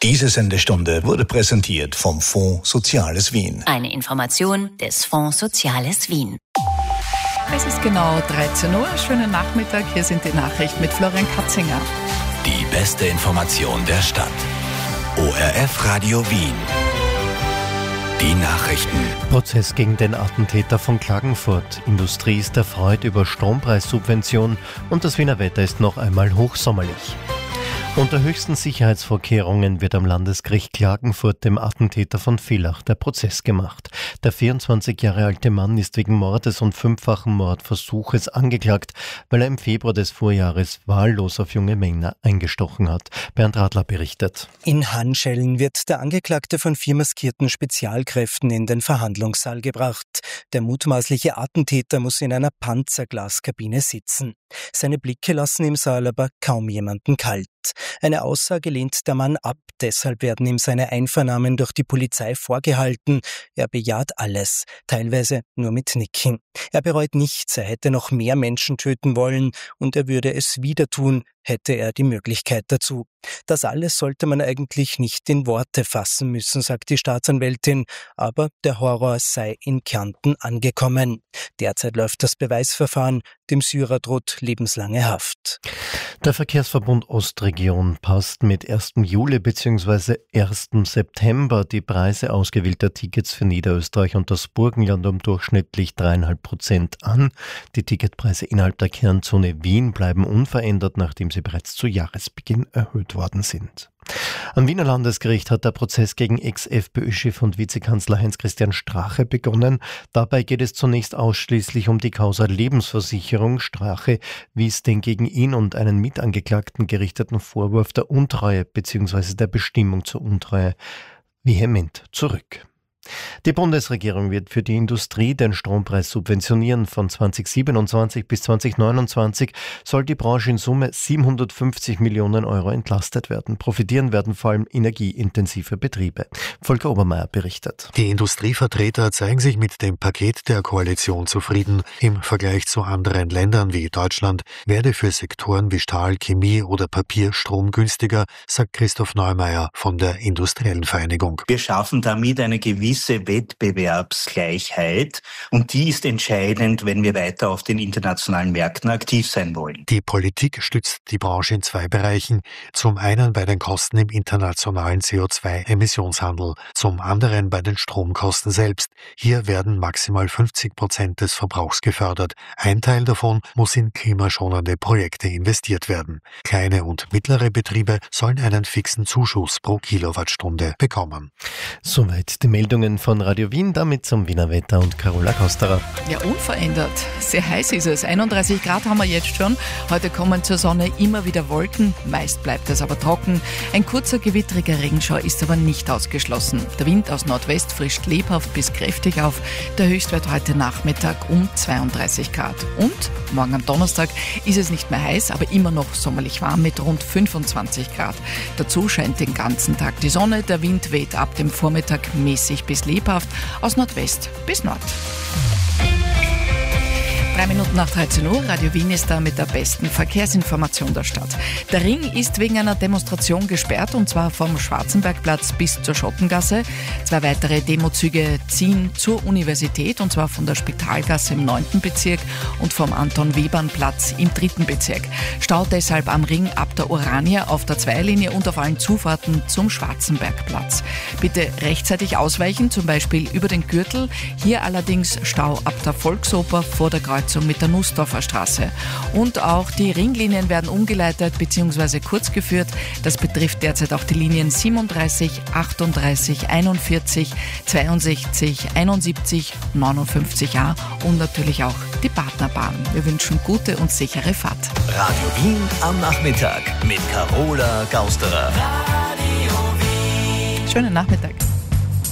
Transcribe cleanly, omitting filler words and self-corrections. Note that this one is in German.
Diese Sendestunde wurde präsentiert vom Fonds Soziales Wien. Eine Information des Fonds Soziales Wien. Es ist genau 13 Uhr. Schönen Nachmittag. Hier sind die Nachrichten mit Florian Katzinger. Die beste Information der Stadt. ORF Radio Wien. Die Nachrichten. Prozess gegen den Attentäter von Klagenfurt. Industrie ist erfreut über Strompreissubvention und das Wiener Wetter ist noch einmal hochsommerlich. Unter höchsten Sicherheitsvorkehrungen wird am Landesgericht Klagenfurt dem Attentäter von Villach der Prozess gemacht. Der 24 Jahre alte Mann ist wegen Mordes und 5-fachen Mordversuches angeklagt, weil er im Februar des Vorjahres wahllos auf junge Männer eingestochen hat. Bernd Radler berichtet. In Handschellen wird der Angeklagte von 4 maskierten Spezialkräften in den Verhandlungssaal gebracht. Der mutmaßliche Attentäter muss in einer Panzerglaskabine sitzen. Seine Blicke lassen im Saal aber kaum jemanden kalt. Eine Aussage lehnt der Mann ab, deshalb werden ihm seine Einvernahmen durch die Polizei vorgehalten. Er bejaht alles, teilweise nur mit Nicken. Er bereut nichts, er hätte noch mehr Menschen töten wollen und er würde es wieder tun, hätte er die Möglichkeit dazu. Das alles sollte man eigentlich nicht in Worte fassen müssen, sagt die Staatsanwältin, aber der Horror sei in Kärnten angekommen. Derzeit läuft das Beweisverfahren, dem Syrer droht lebenslange Haft. Der Verkehrsverbund Ostregion passt mit 1. Juli bzw. 1. September die Preise ausgewählter Tickets für Niederösterreich und das Burgenland um durchschnittlich 3,5% an. Die Ticketpreise innerhalb der Kernzone Wien bleiben unverändert, nachdem sie bereits zu Jahresbeginn erhöht worden sind. Am Wiener Landesgericht hat der Prozess gegen Ex-FPÖ-Chef und Vizekanzler Heinz-Christian Strache begonnen. Dabei geht es zunächst ausschließlich um die Causa Lebensversicherung. Strache wies den gegen ihn und einen Mitangeklagten gerichteten Vorwurf der Untreue bzw. der Bestimmung zur Untreue vehement zurück. Die Bundesregierung wird für die Industrie den Strompreis subventionieren. Von 2027 bis 2029 soll die Branche in Summe 750 Millionen Euro entlastet werden. Profitieren werden vor allem energieintensive Betriebe. Volker Obermeier berichtet. Die Industrievertreter zeigen sich mit dem Paket der Koalition zufrieden. Im Vergleich zu anderen Ländern wie Deutschland werde für Sektoren wie Stahl, Chemie oder Papier Strom günstiger, sagt Christoph Neumeier von der Industriellen Vereinigung. Wir schaffen damit eine gewisse Wettbewerbsgleichheit und die ist entscheidend, wenn wir weiter auf den internationalen Märkten aktiv sein wollen. Die Politik stützt die Branche in 2 Bereichen. Zum einen bei den Kosten im internationalen CO2-Emissionshandel, zum anderen bei den Stromkosten selbst. Hier werden maximal 50% des Verbrauchs gefördert. Ein Teil davon muss in klimaschonende Projekte investiert werden. Kleine und mittlere Betriebe sollen einen fixen Zuschuss pro Kilowattstunde bekommen. Soweit die Meldungen von Radio Wien, damit zum Wiener Wetter und Carola Kosterer. Ja, unverändert. Sehr heiß ist es. 31 Grad haben wir jetzt schon. Heute kommen zur Sonne immer wieder Wolken. Meist bleibt es aber trocken. Ein kurzer gewittriger Regenschauer ist aber nicht ausgeschlossen. Der Wind aus Nordwest frischt lebhaft bis kräftig auf. Der Höchstwert heute Nachmittag um 32 Grad. Und morgen am Donnerstag ist es nicht mehr heiß, aber immer noch sommerlich warm mit rund 25 Grad. Dazu scheint den ganzen Tag die Sonne. Der Wind weht ab dem Vormittag mäßig bis lebhaft aus Nordwest bis Nord. 3 Minuten nach 13 Uhr, Radio Wien ist da mit der besten Verkehrsinformation der Stadt. Der Ring ist wegen einer Demonstration gesperrt und zwar vom Schwarzenbergplatz bis zur Schottengasse. 2 weitere Demozüge ziehen zur Universität und zwar von der Spitalgasse im 9. Bezirk und vom Anton-Webern-Platz im 3. Bezirk. Stau deshalb am Ring ab der Orania auf der 2-Linie und auf allen Zufahrten zum Schwarzenbergplatz. Bitte rechtzeitig ausweichen, zum Beispiel über den Gürtel. Hier allerdings Stau ab der Volksoper vor der Kreuzung mit der Nussdorfer Straße. Und auch die Ringlinien werden umgeleitet bzw. kurz geführt. Das betrifft derzeit auch die Linien 37, 38, 41, 62, 71, 59a und natürlich auch die Partnerbahn. Wir wünschen gute und sichere Fahrt. Radio Wien am Nachmittag mit Carola Gausterer. Schönen Nachmittag.